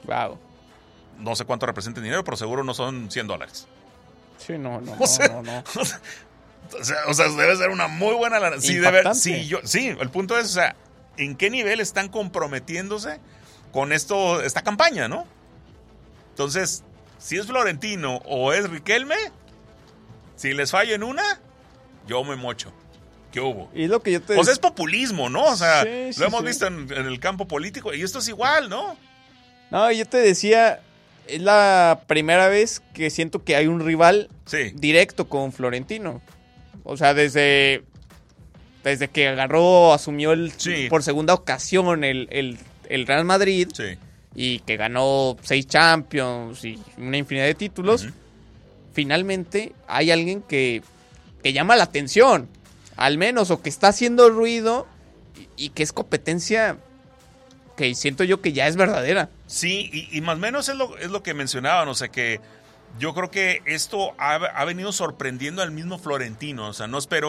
Wow. No sé cuánto representa en dinero, pero seguro no son $100. Sí, no. O sea, debe ser una muy buena lana. Sí, el punto es, o sea, ¿en qué nivel están comprometiéndose con esta campaña, no? Entonces, si es Florentino o es Riquelme, si les falla en una, yo me mocho. ¿Qué hubo? Y lo que yo te O sea, es populismo, ¿no? O sea, sí, lo hemos visto en el campo político y esto es igual, ¿no? No, yo te decía, es la primera vez que siento que hay un rival directo con Florentino. O sea, desde que asumió por segunda ocasión el Real Madrid y que ganó 6 Champions y una infinidad de títulos, finalmente hay alguien que llama la atención, al menos, o que está haciendo ruido y que es competencia que siento yo que ya es verdadera. Sí, y más o menos es lo que mencionaban, o sea que yo creo que esto ha venido sorprendiendo al mismo Florentino, o sea,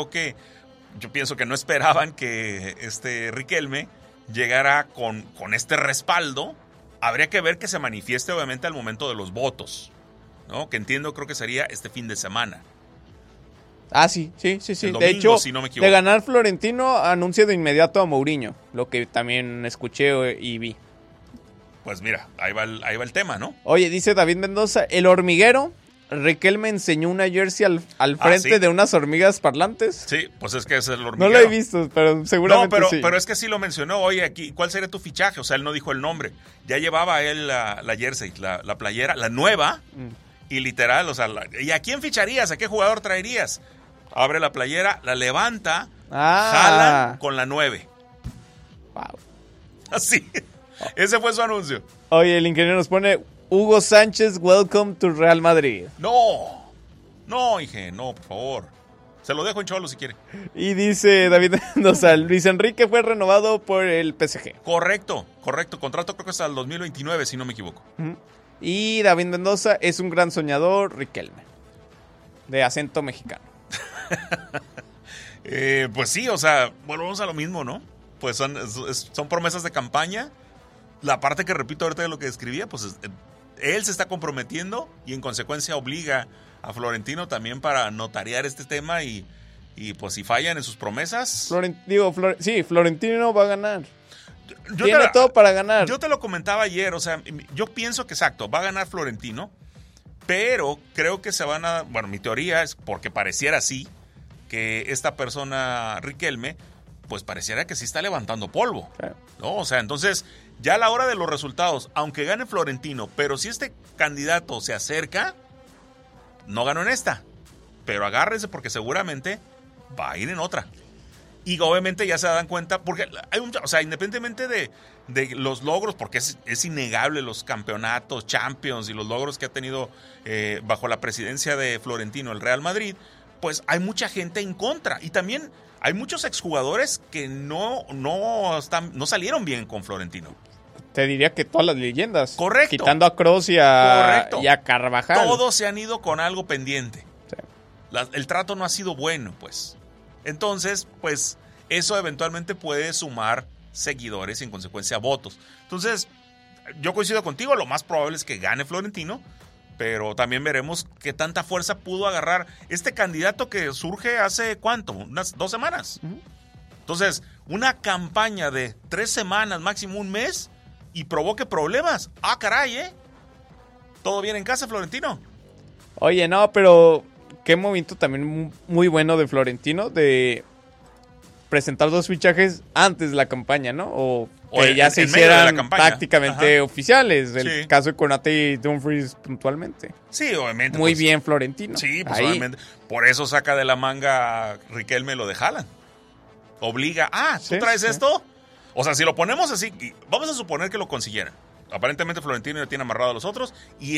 yo pienso que no esperaban que Riquelme llegara con este respaldo. Habría que ver que se manifieste obviamente al momento de los votos, ¿no? Que creo que sería este fin de semana. Ah, sí. El domingo, de hecho, si no me equivoco. De ganar Florentino, anuncia de inmediato a Mourinho, lo que también escuché y vi. Pues mira, ahí va el tema, ¿no? Oye, dice David Mendoza, el hormiguero, Riquelme enseñó una jersey al frente de unas hormigas parlantes. Sí, pues es que ese es el hormiguero. No lo he visto, pero seguramente sí. Pero es que sí lo mencionó. Oye, aquí, ¿cuál sería tu fichaje? O sea, él no dijo el nombre. Ya llevaba él la jersey, la playera, la nueva, y literal, o sea, ¿y a quién ficharías? ¿A qué jugador traerías? Abre la playera, la levanta, jalan con la 9. Wow. Así. Ese fue su anuncio. Oye, el ingeniero nos pone Hugo Sánchez, welcome to Real Madrid. No, Inge, no, por favor. Se lo dejo en Cholo si quiere. Y dice David Mendoza, Luis Enrique fue renovado por el PSG. Correcto. Contrato creo que hasta el 2029, si no me equivoco. Y David Mendoza es un gran soñador, Riquelme. De acento mexicano. Pues sí, o sea, volvemos a lo mismo, ¿no? Pues son promesas de campaña. La parte que repito ahorita de lo que describía, pues él se está comprometiendo y en consecuencia obliga a Florentino también para notariar este tema y pues si fallan en sus promesas... Florentino va a ganar. Tiene todo para ganar. Yo te lo comentaba ayer, o sea, yo pienso que exacto, va a ganar Florentino, pero creo que bueno, mi teoría es porque pareciera así, que esta persona, Riquelme, pues pareciera que sí está levantando polvo, ¿no? O sea, entonces, ya a la hora de los resultados, aunque gane Florentino, pero si este candidato se acerca, no ganó en esta, pero agárrense porque seguramente va a ir en otra. Y obviamente ya se dan cuenta, porque o sea, independientemente de los logros, porque es innegable los campeonatos, Champions y los logros que ha tenido bajo la presidencia de Florentino el Real Madrid, pues hay mucha gente en contra. Y también hay muchos exjugadores que no salieron bien con Florentino. Te diría que todas las leyendas. Correcto. Quitando a Kroos y a Carvajal. Todos se han ido con algo pendiente. Sí. El trato no ha sido bueno, pues. Entonces, pues, eso eventualmente puede sumar seguidores y en consecuencia votos. Entonces, yo coincido contigo, lo más probable es que gane Florentino, pero también veremos qué tanta fuerza pudo agarrar este candidato que surge hace, ¿cuánto? Unas 2 semanas. Entonces, una campaña de 3 semanas, máximo un mes, y provoque problemas. ¡Ah, caray, ¿Todo bien en casa, Florentino? Oye, no, pero qué movimiento también muy bueno de Florentino de presentar 2 fichajes antes de la campaña, ¿no? O que ya se hicieran prácticamente oficiales. El caso de Konate y Dumfries puntualmente. Sí, obviamente. Muy bien Florentino. Sí, pues obviamente. Por eso saca de la manga Riquelme lo de Haaland. Obliga. ¿Tú traes esto? O sea, si lo ponemos así, vamos a suponer que lo consiguieran. Aparentemente Florentino ya tiene amarrado a los otros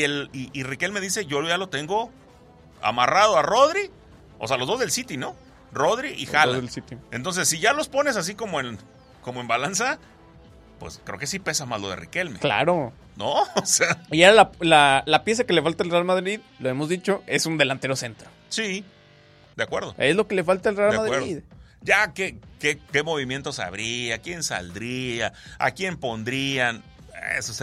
y Riquelme dice, yo ya lo tengo amarrado a Rodri, o sea, los dos del City, ¿no? Rodri y Haaland. Entonces, si ya los pones así como en balanza, pues creo que sí pesa más lo de Riquelme. Claro. ¿No? O sea. Y ahora la pieza que le falta al Real Madrid, lo hemos dicho, es un delantero centro. Sí, de acuerdo. Es lo que le falta al Real Madrid. Ya, ¿qué movimientos habría? ¿Quién saldría? ¿A quién pondrían? Eso